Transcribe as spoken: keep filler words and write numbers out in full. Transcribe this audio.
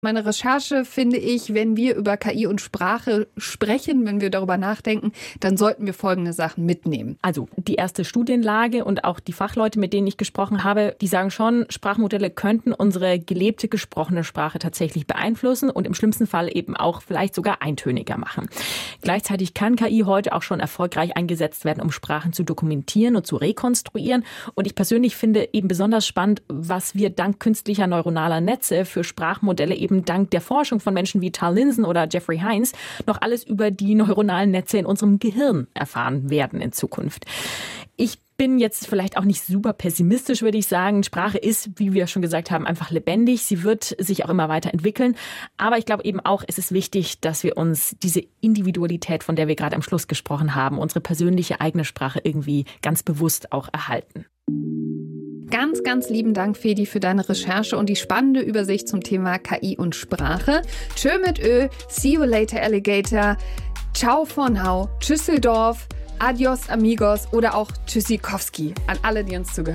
Meine Recherche finde ich, wenn wir über K I und Sprache sprechen, wenn wir darüber nachdenken, dann sollten wir folgende Sachen mitnehmen. Also die erste Studienlage und auch die Fachleute, mit denen ich gesprochen habe, die sagen schon, Sprachmodelle könnten unsere gelebte gesprochene Sprache tatsächlich beeinflussen und im schlimmsten Fall eben auch vielleicht sogar eintöniger machen. Gleichzeitig kann K I heute auch schon erfolgreich eingesetzt werden, um Sprachen zu dokumentieren und zu rekonstruieren. Und ich persönlich finde eben besonders spannend, was wir dank künstlicher neuronaler Netze für Sprachmodelle eben dank der Forschung von Menschen wie Tal Linsen oder Jeffrey Hines noch alles über die neuronalen Netze in unserem Gehirn erfahren werden in Zukunft. Ich bin jetzt vielleicht auch nicht super pessimistisch, würde ich sagen. Sprache ist, wie wir schon gesagt haben, einfach lebendig. Sie wird sich auch immer weiterentwickeln. Aber ich glaube eben auch, es ist wichtig, dass wir uns diese Individualität, von der wir gerade am Schluss gesprochen haben, unsere persönliche eigene Sprache irgendwie ganz bewusst auch erhalten. Ganz, ganz lieben Dank, Fedi, für deine Recherche und die spannende Übersicht zum Thema K I und Sprache. Tschö mit Ö, see you later, Alligator. Ciao von Hau, Tschüsseldorf, adios amigos oder auch Tschüssikowski an alle, die uns zugehört haben.